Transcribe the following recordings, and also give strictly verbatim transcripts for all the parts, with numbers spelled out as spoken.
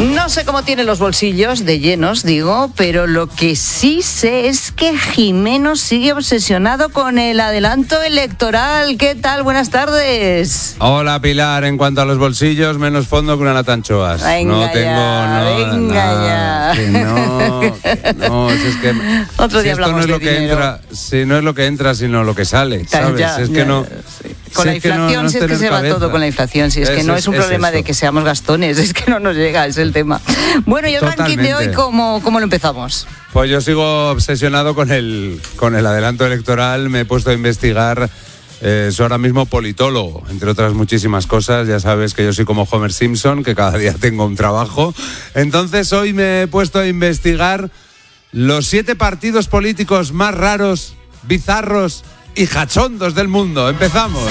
No sé cómo tiene los bolsillos de llenos, digo, pero lo que sí sé es que Jimeno sigue obsesionado con el adelanto electoral. ¿Qué tal? Buenas tardes. Hola, Pilar. En cuanto a los bolsillos, menos fondo que una lata anchoas. Venga no tengo ya, no, venga nada, ya. Que no, que no, si es que Otro si día esto hablamos no es de lo que dinero. entra, si no es lo que entra, sino lo que sale, ¿sabes? Ya, si es ya, que no. sí. Con si la es que no- inflación, no si es que tener se va cabeza. todo con la inflación, si es que Eso no es- es un es problema eso. de que seamos gastones, es que no nos llega, es el tema. Bueno, y el ranking de hoy, Totalmente. ¿cómo, cómo lo empezamos? Pues yo sigo obsesionado con el, con el adelanto electoral. Me he puesto a investigar. Eh, soy ahora mismo politólogo, entre otras muchísimas cosas. Ya sabes que yo soy como Homer Simpson, que cada día tengo un trabajo. Entonces hoy me he puesto a investigar los siete partidos políticos más raros, bizarros y jachondos del mundo. Empezamos.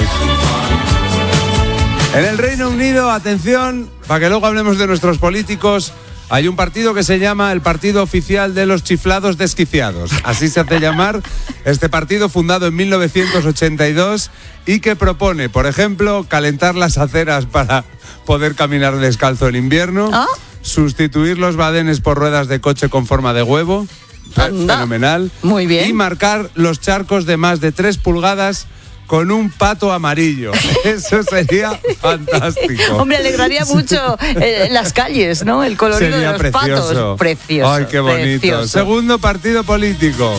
En el Reino Unido, atención, para que luego hablemos de nuestros políticos, hay un partido que se llama el Partido Oficial de los Chiflados Desquiciados. Así se hace llamar este partido, fundado en mil novecientos ochenta y dos y que propone, por ejemplo, calentar las aceras para poder caminar descalzo en invierno, ¿Ah? sustituir los badenes por ruedas de coche con forma de huevo, Anda. fenomenal, Muy bien. y marcar los charcos de más de tres pulgadas con un pato amarillo. Eso sería fantástico. Hombre, alegraría mucho eh, las calles, ¿no? El colorido Sería de los precioso. patos. Precioso. Ay, qué bonito. Precioso. Segundo partido político.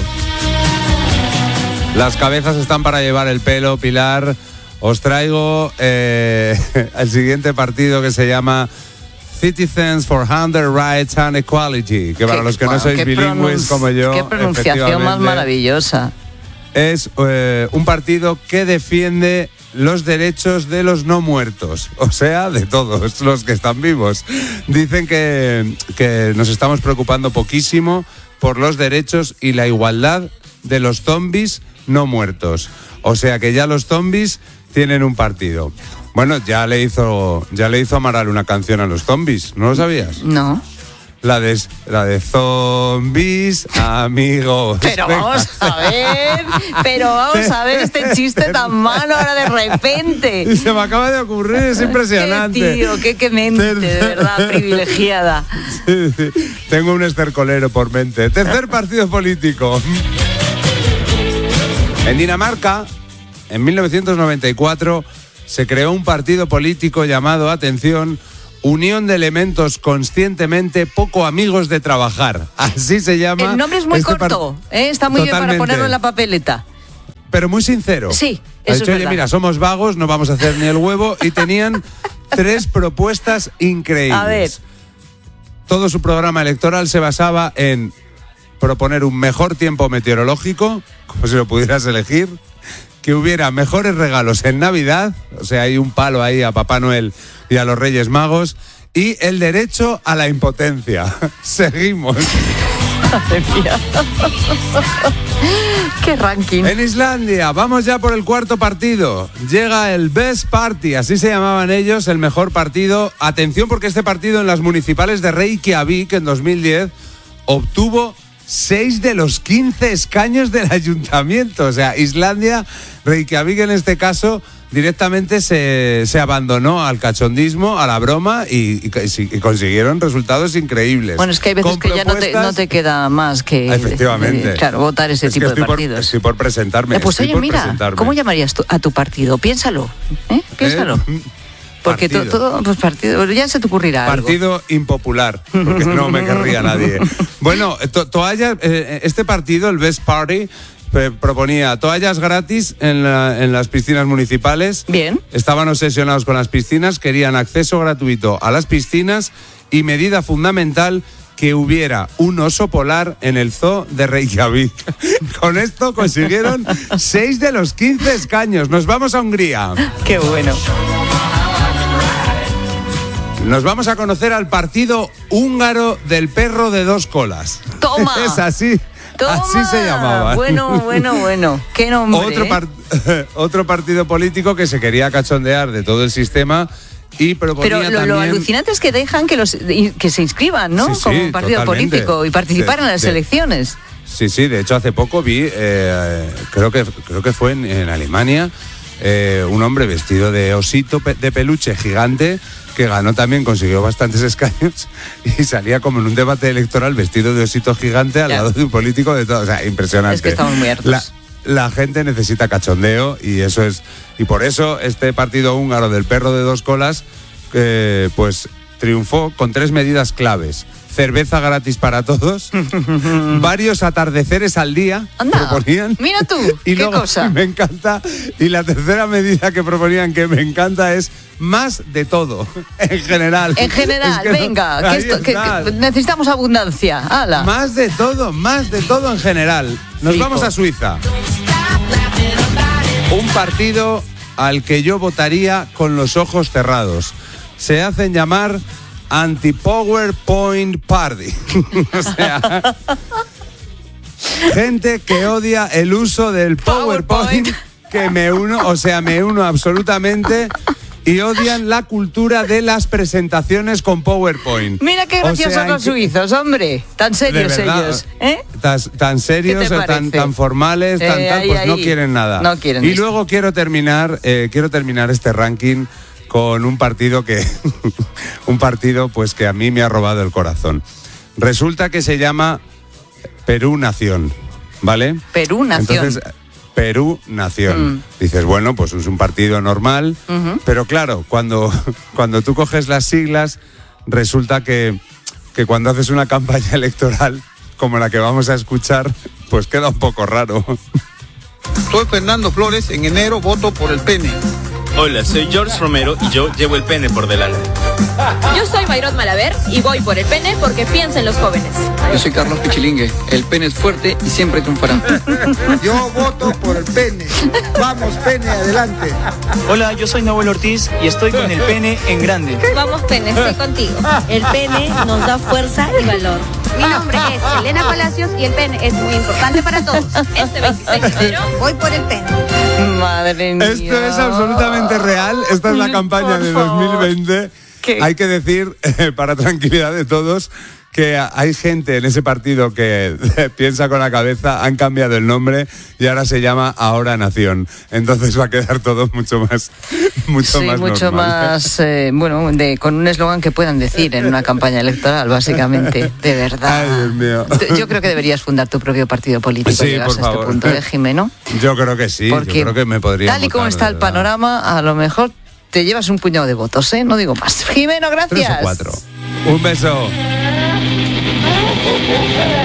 Las cabezas están para llevar el pelo, Pilar. Os traigo eh, el siguiente partido que se llama Citizens for Human Rights and Equality, que para Qué- los que no bueno, sois qué bilingües pronun- como yo, Qué pronunciación más efectivamente, maravillosa. es eh, un partido que defiende los derechos de los no muertos, o sea, de todos los que están vivos. Dicen que, que nos estamos preocupando poquísimo por los derechos y la igualdad de los zombies no muertos. O sea que ya los zombies tienen un partido. Bueno, ya le hizo, ya le hizo Amaral una canción a los zombies, ¿no lo sabías? No. La de, la de zombies, amigos. Pero Venga. vamos a ver, pero vamos a ver este chiste tan malo ahora de repente. Y se me acaba de ocurrir, es impresionante. Qué tío, qué, qué mente, de verdad, privilegiada. Sí, sí. Tengo un estercolero por mente. Tercer partido político. En Dinamarca, en mil novecientos noventa y cuatro, se creó un partido político llamado, atención, Unión de Elementos Conscientemente Poco Amigos de Trabajar. Así se llama. El nombre es muy este par- corto, ¿eh? Está muy bien para Totalmente. ponerlo en la papeleta. Pero muy sincero. Sí, Ha eso dicho, es oye, verdad. mira, somos vagos, no vamos a hacer ni el huevo. Y tenían tres propuestas increíbles. A ver. Todo su programa electoral se basaba en proponer un mejor tiempo meteorológico, como si lo pudieras elegir, que hubiera mejores regalos en Navidad, o sea, hay un palo ahí a Papá Noel y a los Reyes Magos, y el derecho a la impotencia. Seguimos. Madre mía. Qué ranking. En Islandia, vamos ya por el cuarto partido. Llega el Best Party, así se llamaban ellos, el mejor partido. Atención, porque este partido en las municipales de Reykjavik en dos mil diez obtuvo seis de los quince escaños del ayuntamiento. O sea, Islandia, Reykjavik en este caso, directamente se, se abandonó al cachondismo, a la broma y, y, y consiguieron resultados increíbles. Bueno, es que hay veces Con que ya no te, propuestas- no te queda más que Efectivamente. eh, claro, votar ese Es tipo que de estoy por- partidos. estoy por presentarme. Eh, pues estoy oye, por mira, presentarme. ¿cómo llamarías tú a tu partido? Piénsalo, ¿eh? Piénsalo. ¿Eh? Porque to- Partido. todo, pues partido, ya se te ocurrirá algo. Partido impopular, porque no me querría nadie. Bueno, to- toallas, eh, este partido, el Best Party, eh, proponía toallas gratis en, la- en las piscinas municipales. Bien. Estaban obsesionados con las piscinas, querían acceso gratuito a las piscinas y medida fundamental, que hubiera un oso polar en el zoo de Reykjavik. Con esto consiguieron seis de los quince escaños. Nos vamos a Hungría. Qué bueno. Nos vamos a conocer al partido húngaro del perro de dos colas. ¡Toma! Es así. Toma. Así se llamaba. Bueno, bueno, bueno. Qué nombre. Otro, ¿eh? par- otro partido político que se quería cachondear de todo el sistema y proponía Pero lo, también... lo alucinante es que dejan que los que se inscriban, ¿no? Sí, sí, como partido totalmente. político y participar De- en las de- elecciones. Sí, sí, de hecho hace poco vi, eh, creo que creo que fue en, en Alemania, eh, un hombre vestido de osito pe- de peluche gigante que ganó también, consiguió bastantes escaños y salía como en un debate electoral vestido de osito gigante al Ya. lado de un político de todo. O sea, impresionante. Es que estamos muy hartos. La, la gente necesita cachondeo y eso es. Y por eso este partido húngaro del perro de dos colas, eh, pues triunfó con tres medidas claves. Cerveza gratis para todos, varios atardeceres al día Anda, proponían. mira tú, y qué luego, cosa. Me encanta. Y la tercera medida que proponían que me encanta es más de todo, en general. En general, Es que no- venga, que ahí esto- que- está. que necesitamos abundancia. ¡Hala! Más de todo, más de todo en general. Nos Fijo. vamos a Suiza. Un partido al que yo votaría con los ojos cerrados. Se hacen llamar Anti-PowerPoint Party. O sea, gente que odia el uso del PowerPoint, PowerPoint. que me uno, o sea, me uno absolutamente. Y odian la cultura de las presentaciones con PowerPoint. Mira qué O graciosos sea, los en que- suizos, hombre. Tan de serios verdad, ellos. ¿Eh? Tan, tan serios, ¿Qué te o tan, parece? tan formales, tan Eh, tal, ahí, pues no ahí. quieren nada. No quieren y esto. luego quiero terminar, eh, quiero terminar este ranking con un partido que, un partido pues que a mí me ha robado el corazón. Resulta que se llama Perú Nación, ¿vale? Perú Nación. Entonces, Perú Nación. Mm. Dices, bueno, pues es un partido normal, Ujú. pero claro, cuando, cuando tú coges las siglas, resulta que, que cuando haces una campaña electoral como la que vamos a escuchar, pues queda un poco raro. Soy Fernando Flores, en enero voto por el pene. Hola, soy George Romero y yo llevo el pene por delante. Yo soy Mayrot Malaver y voy por el pene porque pienso en los jóvenes. Yo soy Carlos Pichilingue. El pene es fuerte y siempre triunfará. Yo voto por el pene. Vamos, pene, adelante. Hola, yo soy Nahuel Ortiz y estoy con el pene en grande. Vamos, pene, estoy contigo. El pene nos da fuerza y valor. Mi nombre es Elena Palacios y el pene es muy importante para todos. Este veintiséis de enero Voy por el pene. Madre mía. Esto es absolutamente real. Esta es la campaña Por de favor. dos mil veinte. ¿Qué? Hay que decir, eh, para tranquilidad de todos, que hay gente en ese partido que piensa con la cabeza, han cambiado el nombre y ahora se llama Ahora Nación. Entonces va a quedar todo mucho más, mucho Sí, más mucho normal. más, eh, bueno, de, con un eslogan que puedan decir en una campaña electoral, básicamente, de verdad. Ay, Dios mío. Tú- Yo creo que deberías fundar tu propio partido político, Sí, llegas por a este favor. punto, ¿eh, Jimeno? Yo creo que sí, Porque yo creo que me podría tal y como votar, está de el verdad. panorama, a lo mejor te llevas un puñado de votos, ¿eh? No digo más. Jimeno, gracias. Tres o cuatro. Un beso.